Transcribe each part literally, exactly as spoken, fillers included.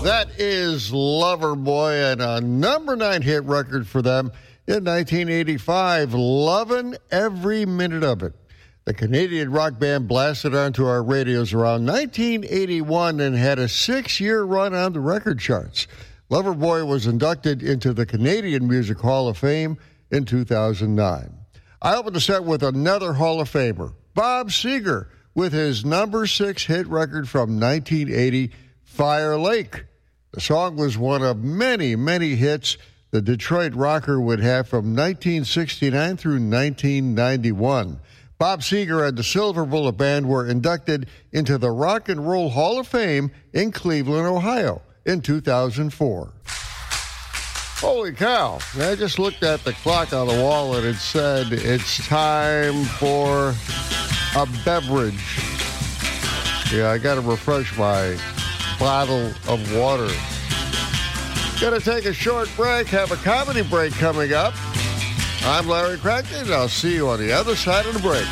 That is Loverboy, and a number nine hit record for them in nineteen eighty-five, Lovin' Every Minute of It. The Canadian rock band blasted onto our radios around nineteen eighty-one and had a six-year run on the record charts. Loverboy was inducted into the Canadian Music Hall of Fame in two thousand nine. I opened the set with another Hall of Famer, Bob Seger, with his number six hit record from nineteen eighty, Fire Lake. The song was one of many, many hits the Detroit rocker would have from nineteen sixty-nine through nineteen ninety-one. Bob Seger and the Silver Bullet Band were inducted into the Rock and Roll Hall of Fame in Cleveland, Ohio in two thousand four. Holy cow. I just looked at the clock on the wall and it said it's time for a beverage. Yeah, I got to refresh my bottle of water. Gonna take a short break, have a comedy break coming up. I'm Larry Crackton, and I'll see you on the other side of the break.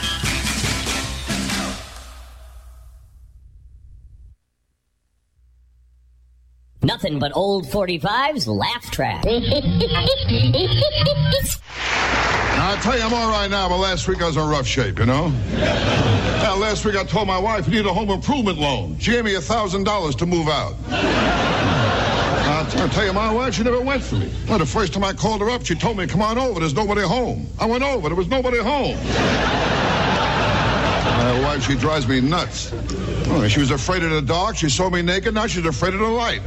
Nothing but old forty-fives laugh track. Now, I tell you, I'm all right now, but last week I was in rough shape, you know? Now, last week I told my wife I needed a home improvement loan. She gave me one thousand dollars to move out. I'll, t- I'll tell you, my wife, she never went for me. Well, the first time I called her up, she told me, come on over, there's nobody home. I went over, there was nobody home. My wife, she drives me nuts. Oh, she was afraid of the dark, she saw me naked, now she's afraid of the light.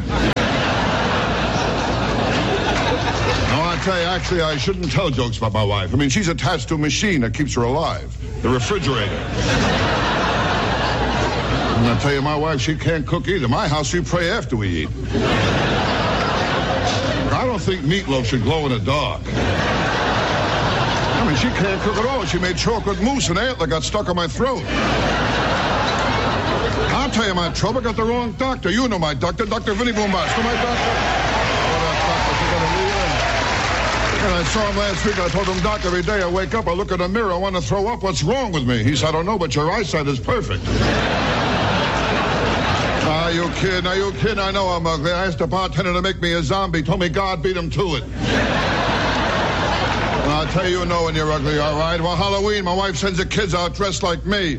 I tell you, actually, I shouldn't tell jokes about my wife. I mean, she's attached to a machine that keeps her alive, the refrigerator. And I tell you, my wife, she can't cook either. My house, we pray after we eat. I don't think meatloaf should glow in the dark. I mean, she can't cook at all. She made chocolate mousse and antler got stuck on my throat. I'll tell you my trouble, I got the wrong doctor. You know my doctor, Doctor Vinnie Boombas. Know my doctor? And I saw him last week. I told him, Doc, every day I wake up, I look in the mirror, I want to throw up. What's wrong with me? He said, I don't know, but your eyesight is perfect. Ah, you kidding? Are you kidding? I know I'm ugly. I asked the bartender to make me a zombie. Told me God beat him to it. Well, I'll tell you, you know when you're ugly, all right? Well, Halloween, my wife sends the kids out dressed like me.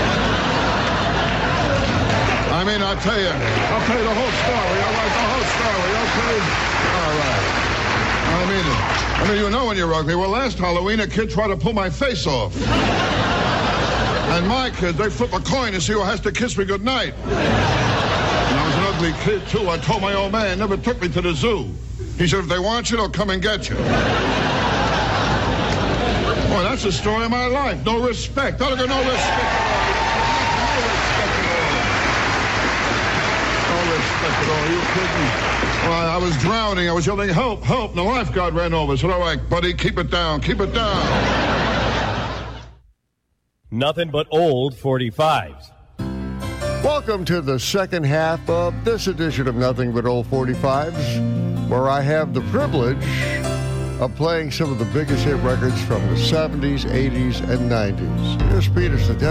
I mean, I'll tell you. I'll tell you the whole story. All right, the whole story, okay? All right. I mean it. I mean, you know when you're ugly. Well, last Halloween, a kid tried to pull my face off. And my kids, they flip a coin to see who has to kiss me goodnight. And I was an ugly kid, too. I told my old man, never took me to the zoo. He said, if they want you, they'll come and get you. Boy, that's the story of my life. No respect. I don't get no respect at all. No respect at all. You kidding? Well, I was drowning. I was yelling, help, help. And the lifeguard ran over. Said, all right, buddy, keep it down. Keep it down. Nothing but old forty-fives. Welcome to the second half of this edition of Nothing But Old forty-fives, where I have the privilege of playing some of the biggest hit records from the seventies, eighties, and nineties. Here's Peter Cetera.